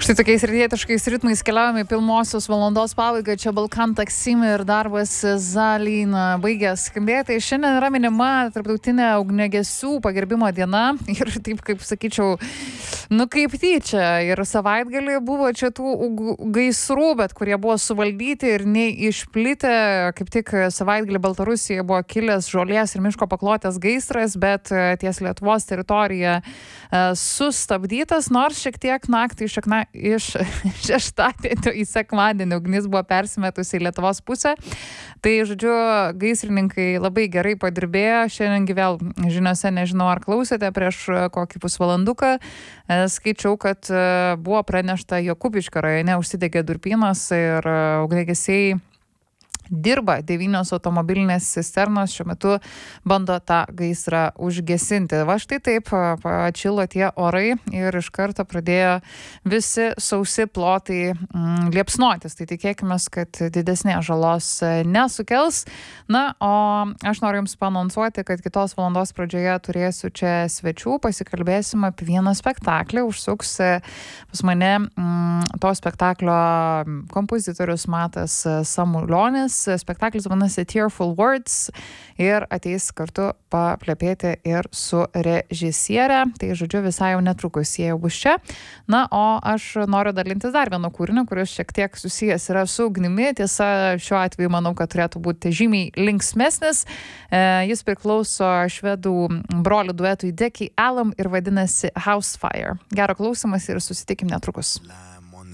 Štai tokiais rytietiškais ritmais keliaujame pirmosios valandos pabaigą. Čia Balkan Taksimi ir darbas Zalina baigęs skambėti. Šiandien yra minima tarptautinė ugniagesių pagerbimo diena. Ir taip, kaip sakyčiau, kaip tyčia. Ir savaitgalį buvo čia tų gaisrų, bet kurie buvo suvaldyti ir neišplitę. Kaip tik savaitgalį Baltarusijoje buvo kilęs žolės ir miško paklotės gaisras, bet ties Lietuvos teritorija sustabdytas, nors šiek tiek naktį iš šeštadienio į sekmadienį ugnis buvo persimetusi į Lietuvos pusę. Tai, žodžiu, gaisrininkai labai gerai padirbėjo. Šiandien vėl žiniose, nežinau ar klausėte, prieš kokį pusvalanduką skaičiau, kad buvo pranešta, jog Kupiškio rajone užsidegė durpynas ir ugniagesiai dirba 9 automobilinės cisternos, šiuo metu bando tą gaisrą užgesinti. Va štai taip atšilo tie orai ir iš karto pradėjo visi sausi plotai liepsnotis. Tai tikėkime, kad didesnės žalos nesukels. Na, o aš noriu Jums paanonsuoti, kad kitos valandos pradžioje turėsiu čia svečių, pasikalbėsim apie vieną spektaklį. Užsuks pas mane to spektaklio kompozitorius Matas Samulionis. Spektaklis vadinasi Tearful Words ir ateis kartu paplepėti ir su režisierė. Tai, žodžiu, visai jau netrukus jie jau bus čia. Na, o aš noriu dalintis dar vienu kūriniu, kuris šiek tiek susijęs yra su ugnimi. Tiesa, šiuo atveju manau, kad turėtų būti žymiai linksmesnis. Jis priklauso švedų brolių duetui Deki Allam ir vadinasi Housefire. Gero klausimas ir susitikim netrukus.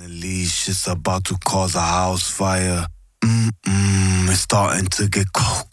It's starting to get cold.